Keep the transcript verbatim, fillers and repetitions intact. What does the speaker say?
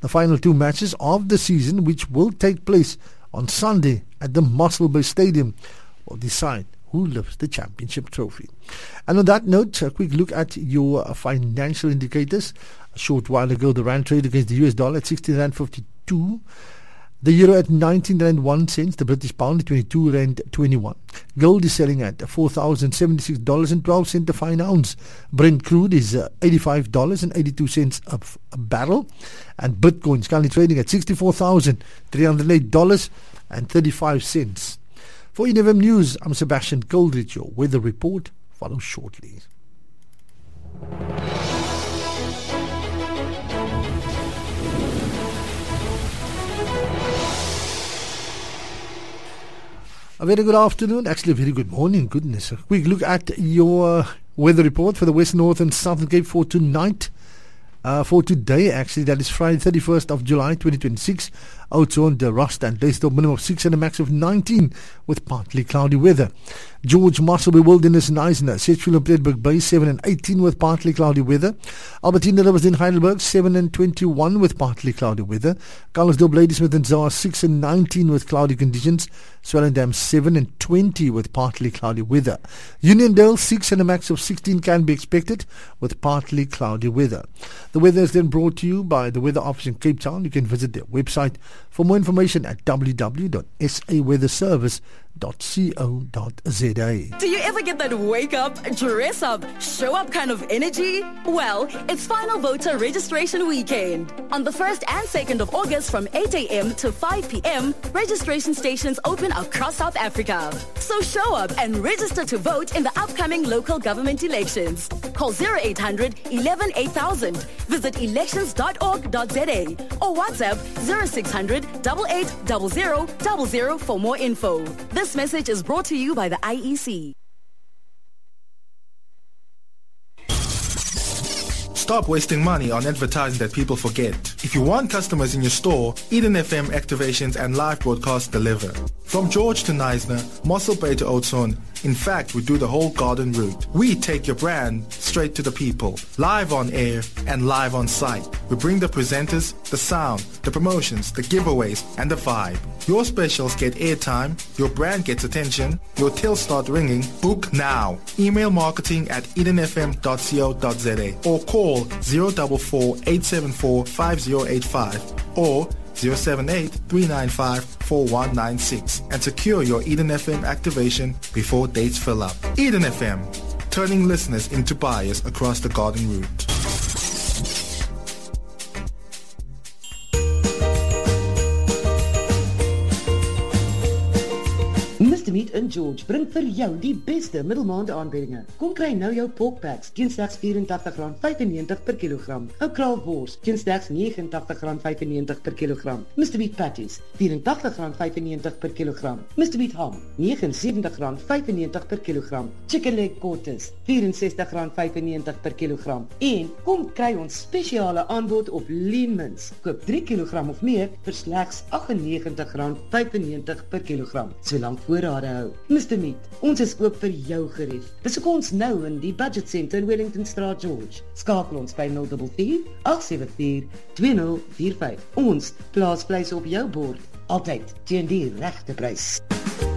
The final two matches of the season, which will take place on Sunday at the Mossel Bay Stadium, will decide who lifts the championship trophy. And on that note, a quick look at your financial indicators. A short while ago, the rand trade against the U S dollar at sixteen rand fifty-two. The euro at nineteen rand one cent. The British pound at twenty-two rand twenty-one. Gold is selling at four thousand seventy-six dollars and twelve cents a fine ounce. Brent crude is uh, eighty-five dollars and eighty-two cents a, a barrel. And Bitcoin is currently trading at sixty-four thousand three hundred eight dollars and thirty-five cents. For E N F M News, I'm Sebastian Coldridge. Your weather report follows shortly. A very good afternoon, actually a very good morning, goodness. A quick look at your weather report for the West, North and Southern Cape for tonight. Uh, for today, actually, that is Friday, thirty-first of July, twenty twenty-six. Oudtshoorn, De Rust and Daystop, minimum of six and a max of nineteen with partly cloudy weather. George, Mossel Bay, Wilderness and Eisner. Sedgefield and Plettenberg Bay, seven and eighteen with partly cloudy weather. Albertina, Riversdale, Heidelberg, seven and twenty-one with partly cloudy weather. Carlsdorp, Ladysmith and Zaar, six and nineteen with cloudy conditions. Swellendam, seven and twenty with partly cloudy weather. Uniondale, six and a max of sixteen can be expected with partly cloudy weather. The weather is then brought to you by the Weather Office in Cape Town. You can visit their website for more information at w w w dot s a weather service dot co dot z a. Do you ever get that wake up, dress up, show up kind of energy? Well, it's Final Voter Registration Weekend. On the first and second of August from eight a.m. to five p.m, registration stations open across South Africa. So show up and register to vote in the upcoming local government elections. Call zero eight hundred eleven eight thousand, visit elections dot org dot z a or WhatsApp zero six hundred eight eight zero zero zero zero for more info. This message is brought to you by the I E C. Stop wasting money on advertising that people forget. If you want customers in your store, Eden F M activations and live broadcasts deliver. From George to Neisner, Mossel Bay to Oudtshoorn, in fact, we do the whole garden route. We take your brand straight to the people, live on air and live on site. We bring the presenters, the sound, the promotions, the giveaways, and the vibe. Your specials get airtime, your brand gets attention, your tills start ringing. Book now. Email marketing at eden f m dot co dot z a or call zero four four eight seven four five zero eight five or zero seven eight three nine five four one nine six and secure your Eden F M activation before dates fill up. Eden F M, turning listeners into buyers across the garden route. Mister Meat in George bring vir jou die beste middelmaande aanbiedinge. Kom kry nou jou pork packs teen slegs vyf-en-tagtig rand vyfennegentig per kilogram. Ou kraalwors teen slegs negenentagtig rand vyfennegentig per kilogram. Mister Meat patties vyf-en-tagtig rand vyfennegentig per kilogram. Mister Meat ham sewenty-nine rand vyfennegentig per kilogram. Chicken leg quarters sixty-four rand vyfennegentig per kilogram. En kom kry ons spesiale aanbod op lean mince. Koop three kilogram of meer vir slegs agt-en-negentig rand vyfennegentig per kilogram. Solank voorrade hou. Mister Meat, ons is oop vir jou gerief. Besoek ons nou in die Budget Center in Wellington Straat, George. Skakel ons by nul vier vier agt sewe vier twee nul vier vyf. Ons plaas vleis op jou bord, altyd teen die regte prys.